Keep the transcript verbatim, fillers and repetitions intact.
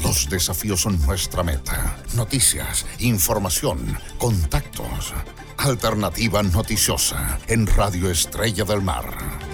Los desafíos son nuestra meta. Noticias, información, contactos. Alternativa Noticiosa en Radio Estrella del Mar.